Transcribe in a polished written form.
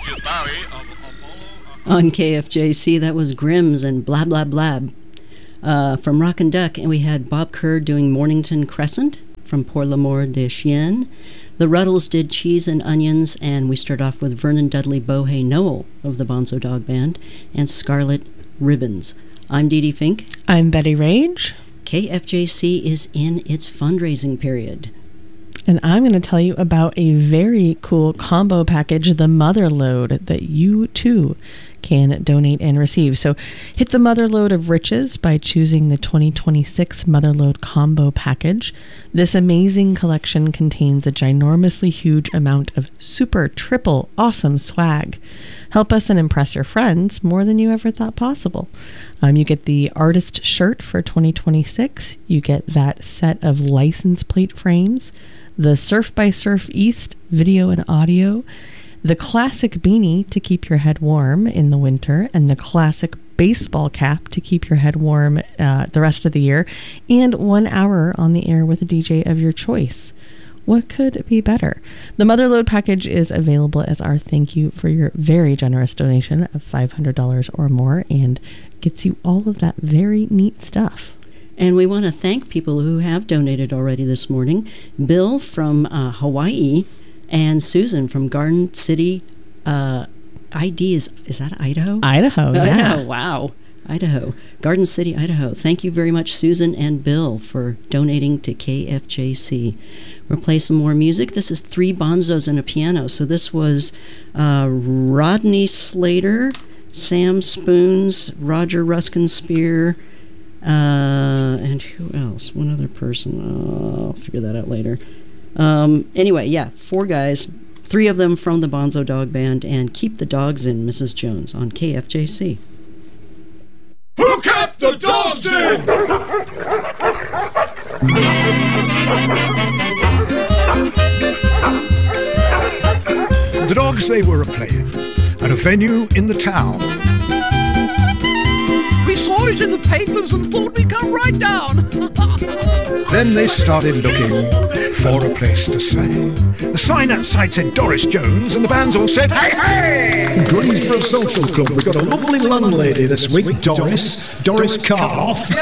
On KFJC, that was Grimm's and Blah Blah Blab. From Rock and Duck, and we had Bob Kerr doing Mornington Crescent from Pour l'Amour de Chien. The Ruddles did Cheese and Onions, and we start off with Vernon Dudley Bohey Noel of the Bonzo Dog Band and Scarlet Ribbons. I'm Dee Dee Fink. I'm Betty Rage. KFJC is in its fundraising period. And I'm going to tell you about a very cool combo package, the Mother Load, that you too can donate and receive. So hit the Mother Load of Riches by choosing the 2026 Mother Load Combo Package. This amazing collection contains a ginormously huge amount of super, triple, awesome swag. Help us and impress your friends more than you ever thought possible. You get the artist shirt for 2026. You get that set of license plate frames, the Surf by Surf East video and audio, the classic beanie to keep your head warm in the winter, and the classic baseball cap to keep your head warm the rest of the year, and 1 hour on the air with a DJ of your choice. What could be better? The Mother Load package is available as our thank you for your very generous donation of $500 or more, and gets you all of that very neat stuff. And we want to thank people who have donated already this morning. Bill from Hawaii and Susan from Garden City. ID is that Idaho? Idaho, yeah. Idaho, wow. Idaho. Garden City, Idaho. Thank you very much, Susan and Bill, for donating to KFJC. We'll play some more music. This is Three Bonzos and a Piano. So this was Rodney Slater, Sam Spoons, Roger Ruskin Spear, and who else? One other person. I'll figure that out later. Anyway, yeah, 4 guys, 3 of them from the Bonzo Dog Band, and Keep the Dogs In, Mrs. Jones, on KFJC. Who kept the dogs in? The dogs, they were a-playing at a venue in the town. We saw it in the papers and thought we'd come right down. Then they started looking for a place to sing. The sign outside said Doris Jones, and the bands all said, hey, hey! Greensboro Social Club, we've got a lovely landlady this week, Doris Karloff.